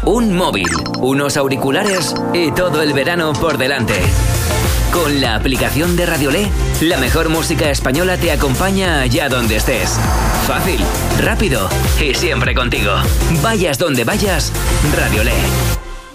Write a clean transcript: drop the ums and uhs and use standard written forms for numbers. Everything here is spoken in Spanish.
un móvil, unos auriculares y todo el verano por delante. Con la aplicación de Radiolé, la mejor música española te acompaña allá donde estés. Fácil, rápido y siempre contigo. Vayas donde vayas, Radiolé.